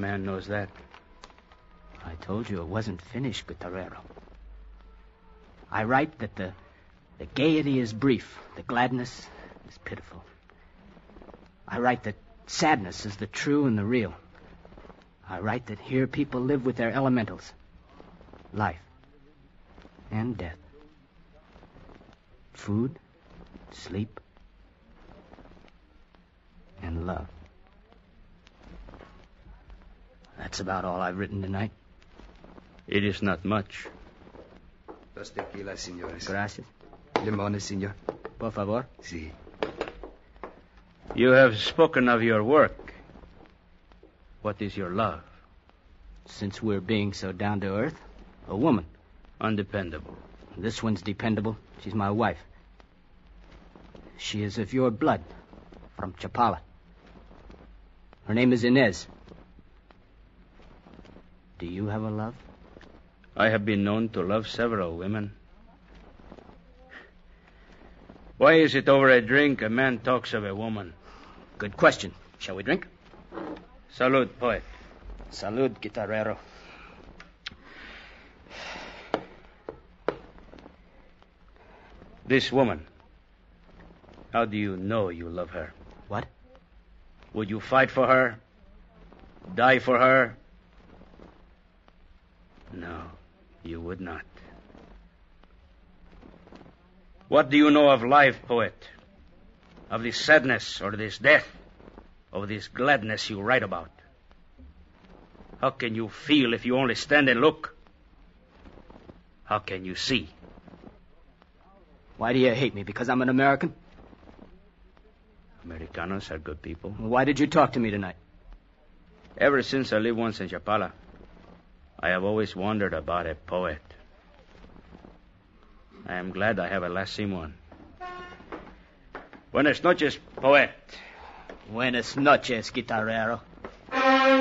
man knows that? I told you it wasn't finished, Guitarrero. I write that the gaiety is brief, the gladness is pitiful. I write that sadness is the true and the real. I write that here people live with their elementals. Life and death. Food, sleep, and love. That's about all I've written tonight. It is not much. Dos tequilas, señores. Gracias. Limones, señor. Por favor. Sí. You have spoken of your work. What is your love? Since we're being so down to earth, a woman. Undependable. This one's dependable. She's my wife. She is of your blood, from Chapala. Her name is Inez. Do you have a love? I have been known to love several women. Why is it over a drink a man talks of a woman? Good question. Shall we drink? Salud, poet. Salud, Guitarrero. This woman, how do you know you love her? What? Would you fight for her? Die for her? No, you would not. What do you know of life, poet? Of this sadness or this death? Of this gladness you write about? How can you feel if you only stand and look? How can you see? Why do you hate me? Because I'm an American? Americanos are good people. Why did you talk to me tonight? Ever since I lived once in Chapala, I have always wondered about a poet. I am glad I have at last seen one. Buenas noches, poet. Buenas noches, Guitarrero.